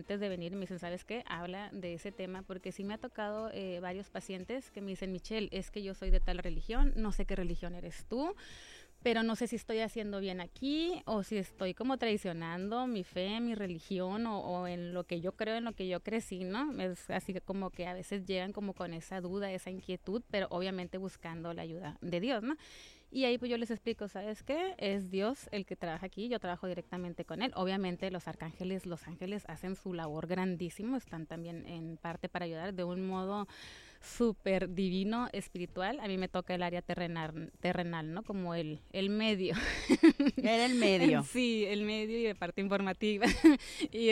antes de venir me dicen, ¿sabes qué? Habla de ese tema, porque sí me ha tocado varios pacientes que me dicen, Michelle, es que yo soy de tal religión, no sé qué religión eres tú, pero no sé si estoy haciendo bien aquí o si estoy como traicionando mi fe, mi religión o en lo que yo creo, en lo que yo crecí, ¿no? Es así como que a veces llegan como con esa duda, esa inquietud, pero obviamente buscando la ayuda de Dios, ¿no? Y ahí pues yo les explico, ¿sabes qué? Es Dios el que trabaja aquí, yo trabajo directamente con Él. Obviamente los ángeles hacen su labor grandísimo, están también en parte para ayudar de un modo súper divino, espiritual. A mí me toca el área terrenal, ¿no? Como el medio. Era el medio. Sí, el medio y de parte informativa. y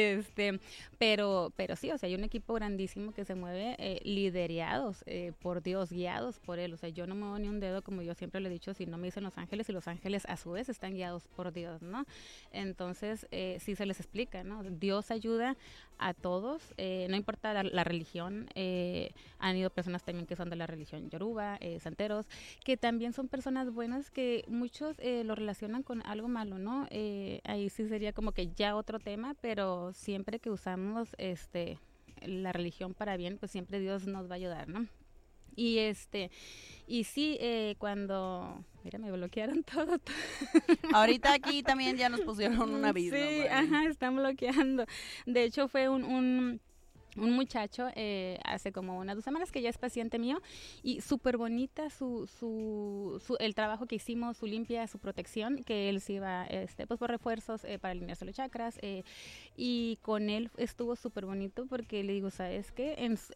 pero sí, o sea, hay un equipo grandísimo que se mueve liderados por Dios, guiados por Él. O sea, yo no muevo ni un dedo, como yo siempre le he dicho, si no me dicen los ángeles, y los ángeles a su vez están guiados por Dios, ¿no? Entonces, sí se les explica, ¿no? Dios ayuda a todos, no importa la religión, han ido personas también que son de la religión yoruba, santeros, que también son personas buenas que muchos lo relacionan con algo malo, ¿no? Ahí sí sería como que ya otro tema, pero siempre que usamos la religión para bien, pues siempre Dios nos va a ayudar, ¿no? Y y sí, mira, me bloquearon todo. Ahorita aquí también ya nos pusieron un aviso. Sí, ¿vale? ajá, están bloqueando. De hecho fue un muchacho hace como unas 2 semanas que ya es paciente mío y súper bonita el trabajo que hicimos, su limpia, su protección, que él se iba pues por refuerzos para alinearse los chakras y con él estuvo súper bonito porque le digo, ¿sabes qué?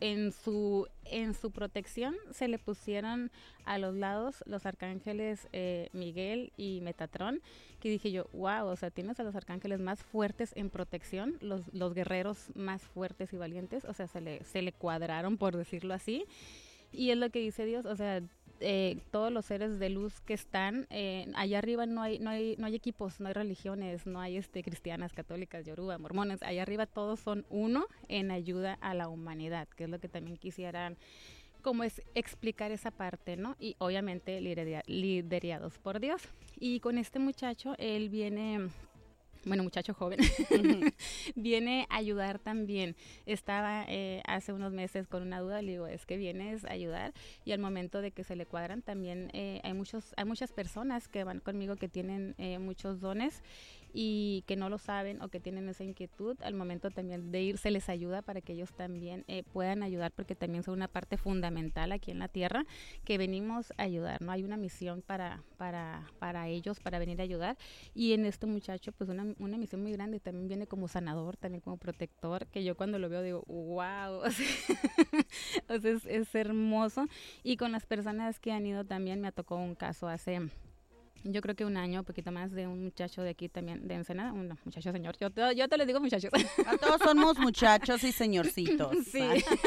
En su protección se le pusieron a los lados los arcángeles Miguel y Metatrón, que dije yo, wow, o sea, tienes a los arcángeles más fuertes en protección, los guerreros más fuertes y valientes, o sea, se le cuadraron, por decirlo así, y es lo que dice Dios, o sea, todos los seres de luz que están allá arriba no hay equipos, no hay religiones, no hay cristianas, católicas, yoruba, mormones, allá arriba todos son uno en ayuda a la humanidad, que es lo que también quisieran como es explicar esa parte, ¿no? Y obviamente liderados por Dios. Y con este muchacho, él viene, bueno, muchacho joven, viene a ayudar también. Estaba hace unos meses con una duda, le digo, es que vienes a ayudar y al momento de que se le cuadran también hay muchas personas que van conmigo que tienen muchos dones y que no lo saben o que tienen esa inquietud, al momento también de ir se les ayuda para que ellos también puedan ayudar, porque también son una parte fundamental aquí en la tierra que venimos a ayudar, ¿no? Hay una misión para ellos, para venir a ayudar, y en este muchacho pues una misión muy grande, también viene como sanador, también como protector, que yo cuando lo veo digo, wow, o sea, o sea, es hermoso. Y con las personas que han ido también me tocó un caso hace... Yo creo que un año, un poquito más, de un muchacho de aquí también, de Ensenada, un muchacho señor, yo te les digo muchachos. A todos somos muchachos y señorcitos. Sí.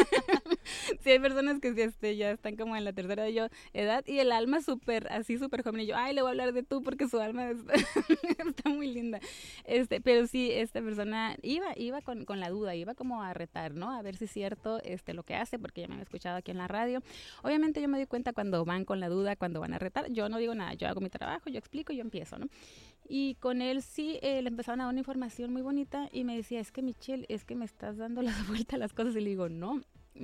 Sí, hay personas que ya están como en la tercera edad y el alma así súper joven. Y yo, ay, le voy a hablar de tú porque su alma está muy linda. Pero sí, esta persona iba con la duda, iba como a retar, ¿no? A ver si es cierto lo que hace, porque ya me han escuchado aquí en la radio. Obviamente yo me doy cuenta cuando van con la duda, cuando van a retar. Yo no digo nada, yo hago mi trabajo, yo explico y yo empiezo, ¿no? Y con él sí le empezaron a dar una información muy bonita y me decía, es que Michelle, es que me estás dando la vuelta a las cosas. Y le digo, no.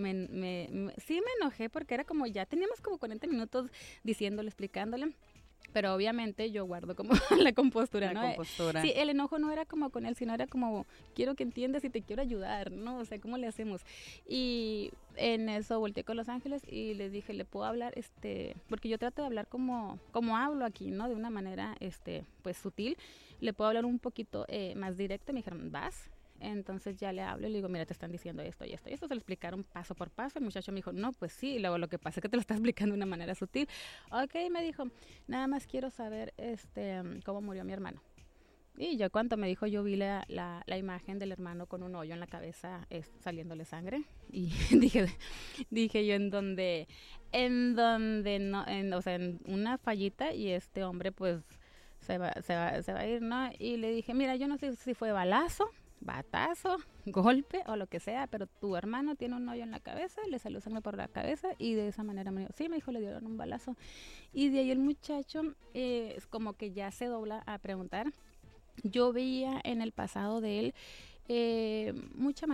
Sí me enojé porque era como ya teníamos como 40 minutos diciéndole, explicándole, pero obviamente yo guardo como la compostura, ¿no? Sí, el enojo no era como con él, sino era como, quiero que entiendas y te quiero ayudar, ¿no? O sea, ¿cómo le hacemos? Y en eso volteé con Los Ángeles y les dije, ¿le puedo hablar? Porque yo trato de hablar como hablo aquí, ¿no? De una manera, pues sutil. ¿Le puedo hablar un poquito más directo? Me dijeron, ¿vas? Entonces ya le hablo y le digo, mira, te están diciendo esto y esto y esto. Se lo explicaron paso por paso. El muchacho me dijo, no, pues sí. Y luego lo que pasa es que te lo está explicando de una manera sutil. Ok, me dijo, nada más quiero saber cómo murió mi hermano. Y yo cuando me dijo, yo vi la imagen del hermano con un hoyo en la cabeza saliéndole sangre. Y dije yo en donde no, o sea, en una fallita, y este hombre pues se va a ir, ¿no? Y le dije, mira, yo no sé si fue batazo, golpe o lo que sea, pero tu hermano tiene un hoyo en la cabeza, le salió sangre por la cabeza y de esa manera me dijo, sí, me dijo, le dieron un balazo. Y de ahí el muchacho es como que ya se dobla a preguntar. Yo veía en el pasado de él mucha